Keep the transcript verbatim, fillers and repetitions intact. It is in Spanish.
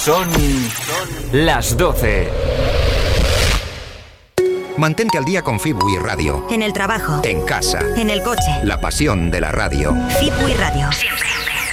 Son las doce. Mantente al día con Fibui Radio. En el trabajo. En casa. En el coche. La pasión de la radio. Fibui Radio. Siempre.